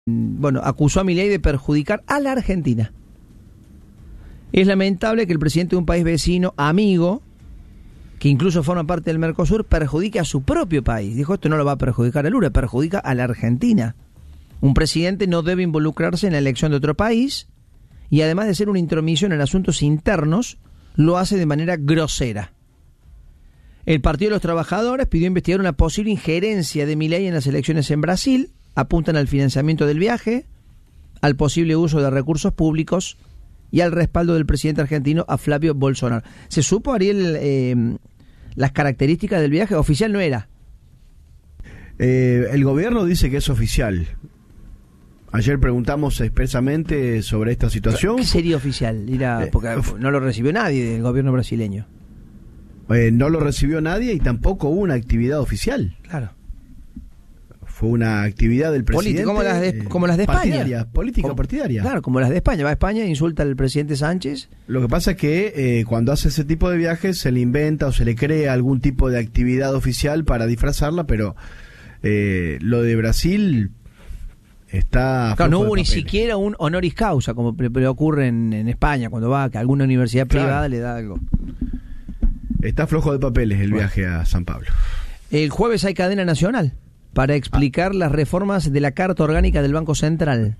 acusó a Milei de perjudicar a la Argentina. Es lamentable que el presidente de un país vecino, amigo, que incluso forma parte del Mercosur, perjudique a su propio país. Dijo, esto no lo va a perjudicar a Lula, perjudica a la Argentina. Un presidente no debe involucrarse en la elección de otro país y además de ser una intromisión en asuntos internos, lo hace de manera grosera. El Partido de los Trabajadores pidió investigar una posible injerencia de Milei en las elecciones en Brasil, apuntan al financiamiento del viaje, al posible uso de recursos públicos y al respaldo del presidente argentino a Flavio Bolsonaro. ¿Se supo, Ariel, las características del viaje? Oficial no era. El gobierno dice que es oficial. Ayer preguntamos expresamente sobre esta situación. ¿Qué sería oficial? Porque no lo recibió nadie del gobierno brasileño. No lo recibió nadie y tampoco hubo una actividad oficial. Claro. Fue una actividad del presidente. Como las de España. Política partidaria. Claro, como las de España. Va a España e insulta al presidente Sánchez. Lo que pasa es que cuando hace ese tipo de viajes se le inventa o se le crea algún tipo de actividad oficial para disfrazarla, pero lo de Brasil está... Claro, no hubo ni siquiera un honoris causa, como ocurre en España, cuando va que alguna universidad privada le da algo. Está flojo de papeles el viaje a San Pablo. El jueves hay cadena nacional para explicar las reformas de la Carta Orgánica del Banco Central.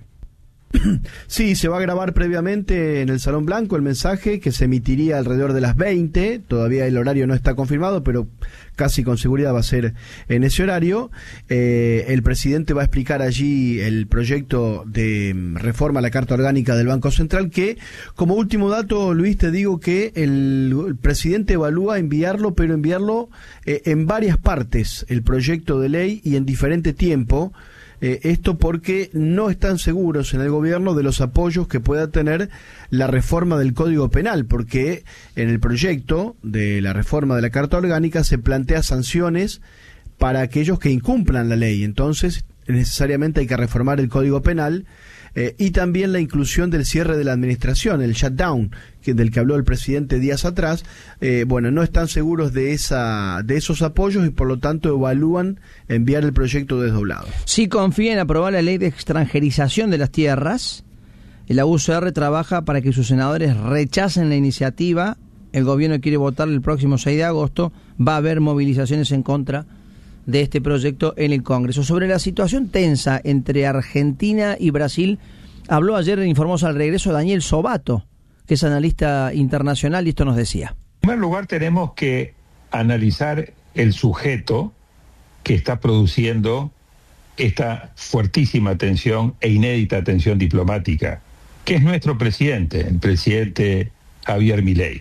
Sí, se va a grabar previamente en el Salón Blanco el mensaje que se emitiría alrededor de las 20, todavía el horario no está confirmado, pero casi con seguridad va a ser en ese horario. El presidente va a explicar allí el proyecto de reforma a la Carta Orgánica del Banco Central, que, como último dato, Luis, te digo que el presidente evalúa enviarlo, pero enviarlo en varias partes, el proyecto de ley, y en diferente tiempo. Esto porque no están seguros en el gobierno de los apoyos que pueda tener la reforma del Código Penal, porque en el proyecto de la reforma de la Carta Orgánica se plantea sanciones para aquellos que incumplan la ley. Entonces, necesariamente hay que reformar el Código Penal y también la inclusión del cierre de la administración, el shutdown, del que habló el presidente días atrás. No están seguros de esos apoyos y por lo tanto evalúan enviar el proyecto desdoblado. Si confía en aprobar la ley de extranjerización de las tierras, la UCR trabaja para que sus senadores rechacen la iniciativa. El gobierno quiere votar el próximo 6 de agosto. Va a haber movilizaciones en contra de este proyecto en el Congreso. Sobre la situación tensa entre Argentina y Brasil, habló ayer en Informó al Regreso Daniel Sobato, que es analista internacional, y esto nos decía. En primer lugar, tenemos que analizar el sujeto que está produciendo esta fuertísima tensión e inédita tensión diplomática, que es nuestro presidente, el presidente Javier Milei.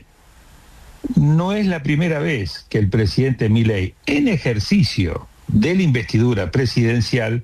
No es la primera vez que el presidente Milei, en ejercicio de la investidura presidencial,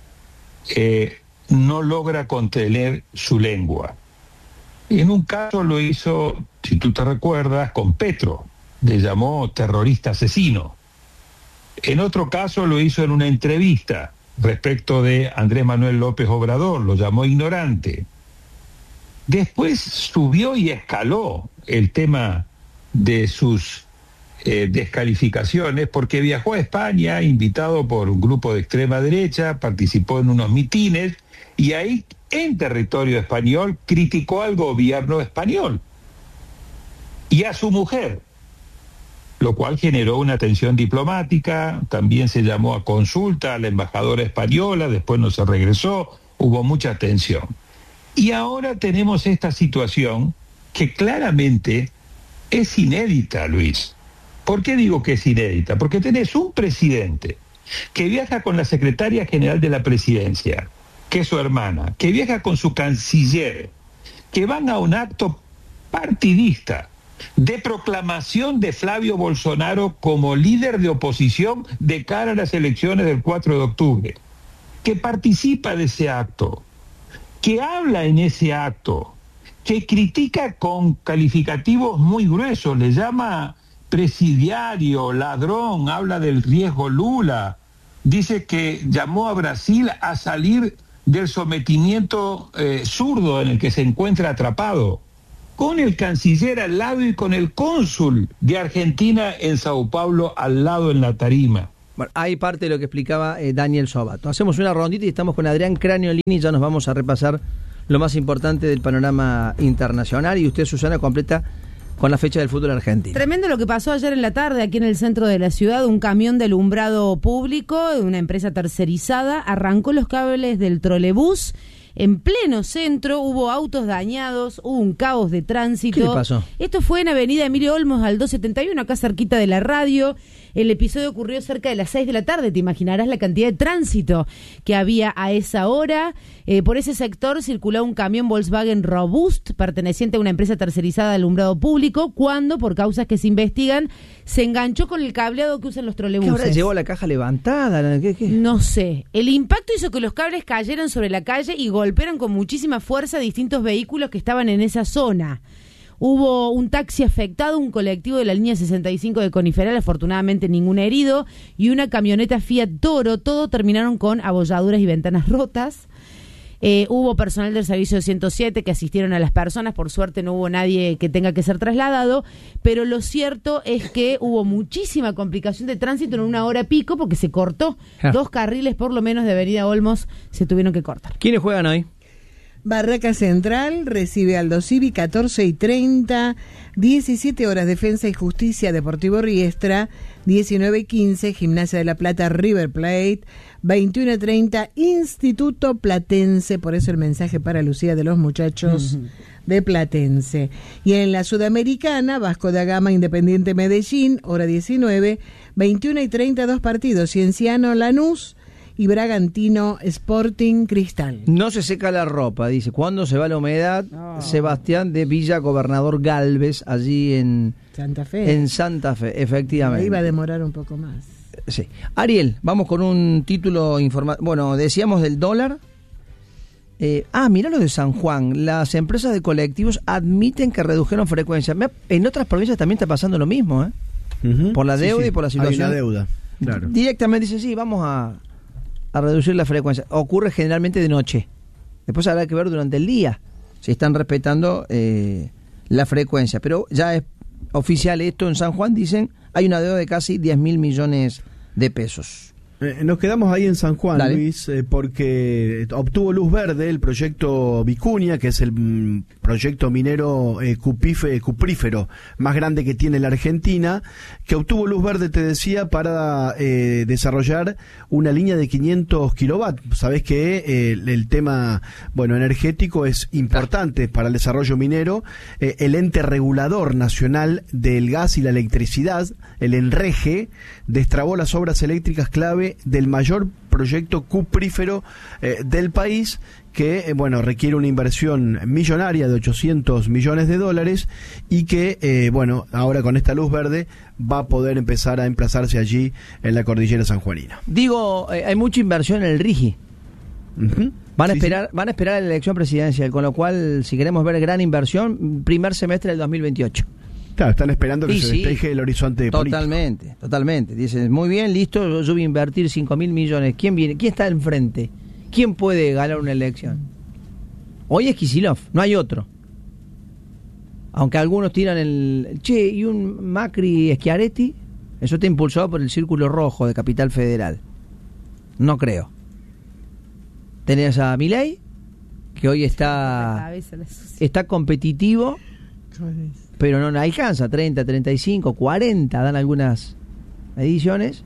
no logra contener su lengua. En un caso lo hizo, si tú te recuerdas, con Petro, le llamó terrorista asesino. En otro caso lo hizo en una entrevista respecto de Andrés Manuel López Obrador, lo llamó ignorante. Después subió y escaló el tema de sus descalificaciones, porque viajó a España invitado por un grupo de extrema derecha, participó en unos mitines y ahí en territorio español criticó al gobierno español y a su mujer, lo cual generó una tensión diplomática. También se llamó a consulta a la embajadora española, después no se regresó, hubo mucha tensión. Y ahora tenemos esta situación que claramente es inédita, Luis. ¿Por qué digo que es inédita? Porque tenés un presidente que viaja con la secretaria general de la presidencia, que es su hermana, que viaja con su canciller, que van a un acto partidista de proclamación de Flavio Bolsonaro como líder de oposición de cara a las elecciones del 4 de octubre, que participa de ese acto, que habla en ese acto, que critica con calificativos muy gruesos, le llama presidiario, ladrón, habla del riesgo Lula, dice que llamó a Brasil a salir del sometimiento zurdo en el que se encuentra atrapado, con el canciller al lado y con el cónsul de Argentina en Sao Paulo al lado en la tarima. Bueno, hay parte de lo que explicaba Daniel Sobato. Hacemos una rondita y estamos con Adrián Craniolini, ya nos vamos a repasar lo más importante del panorama internacional y usted, Susana, completa con la fecha del fútbol argentino. Tremendo lo que pasó ayer en la tarde aquí en el centro de la ciudad. Un camión de alumbrado público de una empresa tercerizada arrancó los cables del trolebús. En pleno centro hubo autos dañados, hubo un caos de tránsito. ¿Qué le pasó? Esto fue en Avenida Emilio Olmos al 271, acá cerquita de la radio. El episodio ocurrió cerca de las 6 de la tarde. Te imaginarás la cantidad de tránsito que había a esa hora. Por ese sector circulaba un camión Volkswagen Robust perteneciente a una empresa tercerizada de alumbrado público cuando, por causas que se investigan, se enganchó con el cableado que usan los trolebuses. ¿Qué ahora llevó la caja levantada? ¿Qué? No sé. El impacto hizo que los cables cayeran sobre la calle y golpearan con muchísima fuerza distintos vehículos que estaban en esa zona. Hubo un taxi afectado, un colectivo de la línea 65 de Coniferal, afortunadamente ningún herido, y una camioneta Fiat Toro. Todo terminaron con abolladuras y ventanas rotas. Hubo personal del servicio 107 que asistieron a las personas. Por suerte no hubo nadie que tenga que ser trasladado, pero lo cierto es que hubo muchísima complicación de tránsito en una hora pico porque se cortó. 2 carriles por lo menos de Avenida Olmos se tuvieron que cortar. ¿Quiénes juegan hoy? Barraca Central recibe Aldo Civi 14:30, 17 horas Defensa y Justicia Deportivo Riestra, 19:15 Gimnasia de la Plata River Plate, 21:30 Instituto Platense, por eso el mensaje para Lucía de los muchachos de Platense. Y en la Sudamericana, Vasco da Gama Independiente Medellín, hora 19, 21:30 dos partidos, Cienciano Lanús y Bragantino Sporting Cristal. No se seca la ropa, dice. ¿Cuándo se va la humedad? Sebastián de Villa Gobernador Galvez, allí en Santa Fe. En Santa Fe, efectivamente. Ahí va a demorar un poco más. Sí. Ariel, vamos con un título informativo. Bueno, decíamos del dólar. Mirá lo de San Juan. Las empresas de colectivos admiten que redujeron frecuencia. En otras provincias también está pasando lo mismo, por la deuda y por la situación. Hay una deuda, claro. Directamente dice, sí, vamos a reducir la frecuencia. Ocurre generalmente de noche. Después habrá que ver durante el día si están respetando la frecuencia. Pero ya es oficial esto en San Juan, dicen, hay una deuda de casi 10.000 millones de pesos. Nos quedamos ahí en San Juan, Dale. Luis, porque obtuvo luz verde el proyecto Vicuña, que es el proyecto minero cuprífero más grande que tiene la Argentina, que obtuvo luz verde, te decía, para desarrollar una línea de 500 kilovatios. Sabés que el tema energético es importante para el desarrollo minero. El ente regulador nacional del gas y la electricidad, el ENREGE, destrabó las obras eléctricas clave del mayor proyecto cuprífero del país, que requiere una inversión millonaria de 800 millones de dólares y que ahora con esta luz verde va a poder empezar a emplazarse allí en la cordillera sanjuanina. Digo, hay mucha inversión en el RIGI. Van a esperar a la elección presidencial, con lo cual, si queremos ver gran inversión, primer semestre del 2028. Claro, están esperando que se despeje el horizonte político. Totalmente. Dicen, muy bien, listo, yo voy a invertir 5.000 millones. ¿Quién viene? ¿Quién está enfrente? ¿Quién puede ganar una elección? Hoy es Kicillof, no hay otro. Aunque algunos tiran y un Macri Schiaretti, eso está impulsado por el Círculo Rojo de Capital Federal. No creo. Tenés a Milei, que hoy está competitivo, pero no alcanza, 30, 35, 40, dan algunas ediciones.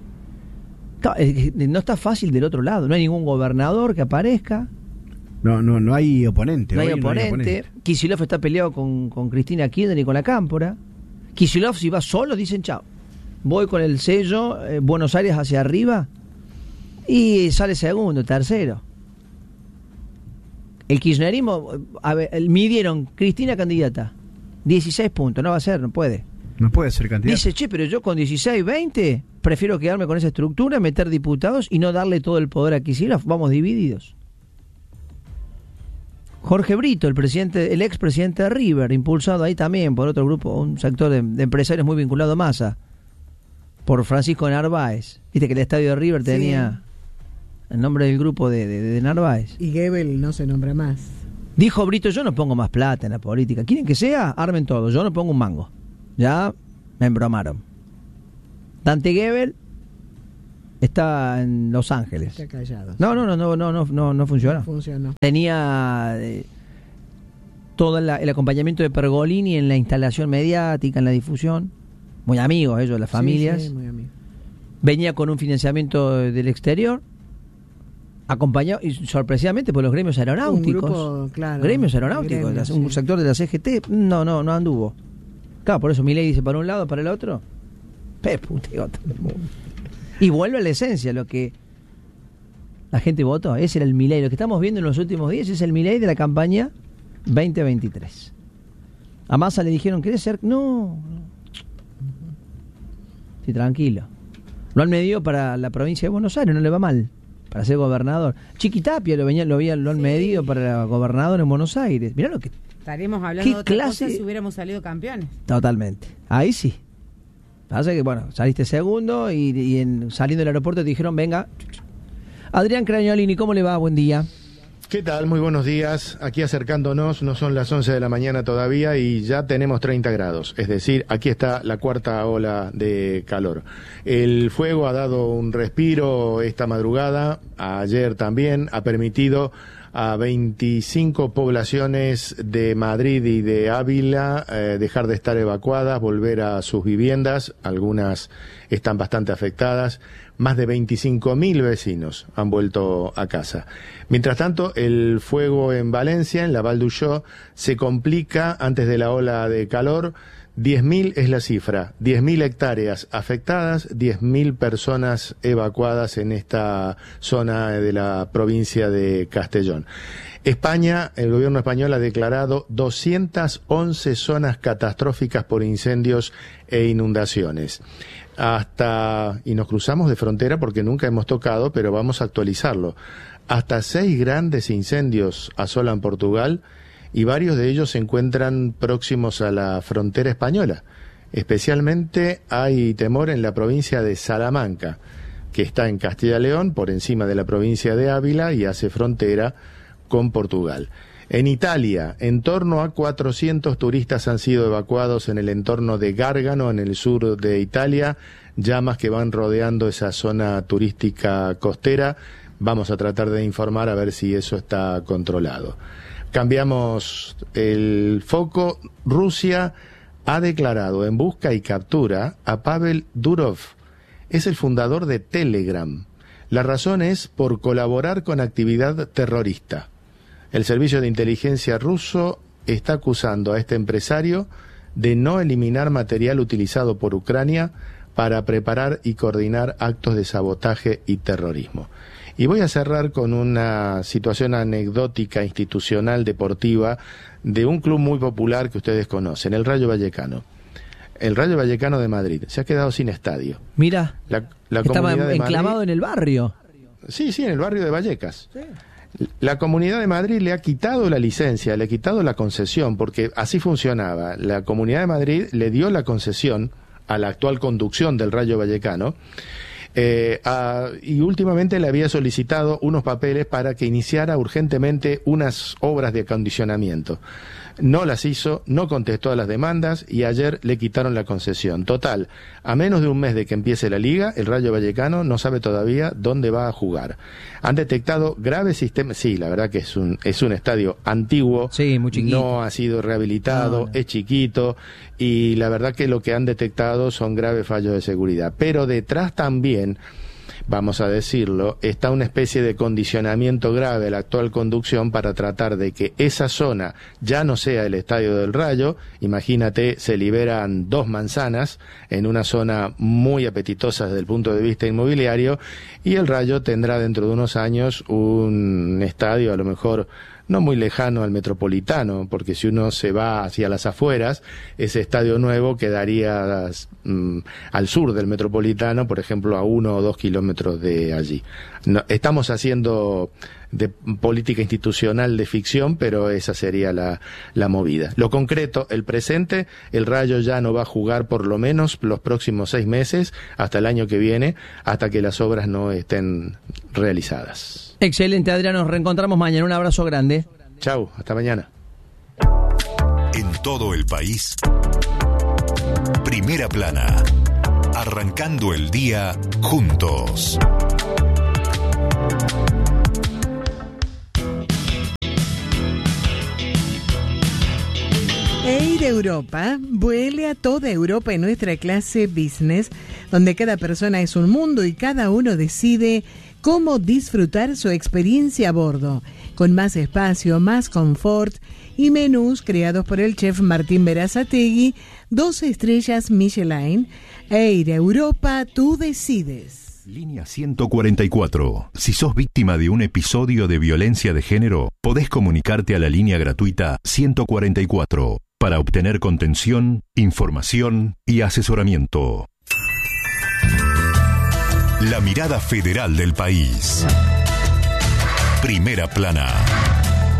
No está fácil del otro lado, no hay ningún gobernador que aparezca. No hay oponente. No hay oponente. Kicillof está peleado con Cristina Kirchner y con la Cámpora. Kicillof, si va solo, dicen chao. Voy con el sello, Buenos Aires hacia arriba, y sale segundo, tercero. El kirchnerismo, midieron Cristina candidata, 16 puntos, no va a ser, no puede. No puede ser candidata. Dice, pero yo con 16, 20, prefiero quedarme con esa estructura, meter diputados y no darle todo el poder a Kicillof, vamos divididos. Jorge Brito, el expresidente de River, impulsado ahí también por otro grupo, un sector de empresarios muy vinculado a Massa, por Francisco Narváez. Viste que el estadio de River tenía el nombre del grupo de Narváez. Y Goebbels no se nombra más. Dijo Brito, yo no pongo más plata en la política. ¿Quieren que sea? Armen todo, yo no pongo un mango. Ya me embromaron. Dante Goebbels Está en Los Ángeles. Está callado. No funcionó. No funcionó. Tenía todo el acompañamiento de Pergolini en la instalación mediática, en la difusión. Muy amigos ellos, las familias. Sí, muy amigos. Venía con un financiamiento del exterior, acompañado, y sorpresivamente, por los gremios aeronáuticos. Un grupo, claro, gremios aeronáuticos, gremios, un sí. sector de la CGT, no anduvo. Claro, por eso Milei dice para un lado, para el otro. Puteo todo el mundo. Y vuelve a la esencia, lo que la gente votó. Ese era el Milei. Lo que estamos viendo en los últimos días es el Milei de la campaña 2023. A Massa le dijeron, ¿querés ser? No. Sí, tranquilo. Lo han medido para la provincia de Buenos Aires, no le va mal. Para ser gobernador. Chiquitapia lo han medido para gobernador en Buenos Aires. Mirá lo que... Estaremos hablando de otra clase... cosa si hubiéramos salido campeones. Totalmente. Ahí sí. Pasa que, bueno, saliste segundo y saliendo del aeropuerto te dijeron, venga. Adrián Cragnolini, ¿cómo le va? Buen día. ¿Qué tal? Muy buenos días. Aquí acercándonos, no son las 11 de la mañana todavía y ya tenemos 30 grados. Es decir, aquí está la cuarta ola de calor. El fuego ha dado un respiro esta madrugada, ayer también, ha permitido a 25 poblaciones de Madrid y de Ávila dejar de estar evacuadas, volver a sus viviendas. Algunas están bastante afectadas. Más de 25.000 vecinos han vuelto a casa. Mientras tanto, el fuego en Valencia, en la Val d'Uixó, se complica antes de la ola de calor. 10.000 es la cifra, 10.000 hectáreas afectadas, 10.000 personas evacuadas en esta zona de la provincia de Castellón. España, el gobierno español ha declarado 211 zonas catastróficas por incendios e inundaciones. Y nos cruzamos de frontera porque nunca hemos tocado, pero vamos a actualizarlo. Hasta 6 grandes incendios asolan Portugal y varios de ellos se encuentran próximos a la frontera española. Especialmente hay temor en la provincia de Salamanca, que está en Castilla y León, por encima de la provincia de Ávila y hace frontera con Portugal. En Italia, en torno a 400 turistas han sido evacuados en el entorno de Gárgano, en el sur de Italia, llamas que van rodeando esa zona turística costera. Vamos a tratar de informar a ver si eso está controlado. Cambiamos el foco. Rusia ha declarado en busca y captura a Pavel Durov. Es el fundador de Telegram. La razón es por colaborar con actividad terrorista. El servicio de inteligencia ruso está acusando a este empresario de no eliminar material utilizado por Ucrania para preparar y coordinar actos de sabotaje y terrorismo. Y voy a cerrar con una situación anecdótica, institucional, deportiva, de un club muy popular que ustedes conocen, el Rayo Vallecano. El Rayo Vallecano de Madrid se ha quedado sin estadio. Mira, la estaba Comunidad de enclavado Madrid, en el barrio. Sí, en el barrio de Vallecas. Sí. La Comunidad de Madrid le ha quitado la licencia, le ha quitado la concesión, porque así funcionaba. La Comunidad de Madrid le dio la concesión a la actual conducción del Rayo Vallecano, y últimamente le había solicitado unos papeles para que iniciara urgentemente unas obras de acondicionamiento. No las hizo, no contestó a las demandas y ayer le quitaron la concesión. Total, a menos de un mes de que empiece la liga, el Rayo Vallecano no sabe todavía dónde va a jugar. Han detectado graves sistemas. Sí, la verdad que es un estadio antiguo, sí, muy chiquito. No ha sido rehabilitado, es chiquito y la verdad que lo que han detectado son graves fallos de seguridad. Pero detrás también, vamos a decirlo, está una especie de condicionamiento grave de la actual conducción para tratar de que esa zona ya no sea el Estadio del Rayo. Imagínate, se liberan 2 manzanas en una zona muy apetitosa desde el punto de vista inmobiliario y el Rayo tendrá dentro de unos años un estadio a lo mejor no muy lejano al Metropolitano, porque si uno se va hacia las afueras, ese estadio nuevo quedaría al sur del Metropolitano, por ejemplo, a 1 o 2 kilómetros de allí. No, estamos haciendo de política institucional de ficción, pero esa sería la movida. Lo concreto, el presente, el Rayo ya no va a jugar por lo menos los próximos 6 meses, hasta el año que viene, hasta que las obras no estén realizadas. Excelente, Adrián, nos reencontramos mañana. Un abrazo grande. Chau, hasta mañana. En todo el país, Primera Plana, Arrancando el día juntos. Air Europa vuele a toda Europa en nuestra clase business, donde cada persona es un mundo y cada uno decide cómo disfrutar su experiencia a bordo, con más espacio, más confort y menús creados por el chef Martín Berazategui, 12 estrellas Michelin. Air Europa, tú decides. Línea 144. Si sos víctima de un episodio de violencia de género, podés comunicarte a la línea gratuita 144 para obtener contención, información y asesoramiento. La mirada federal del país. Primera plana.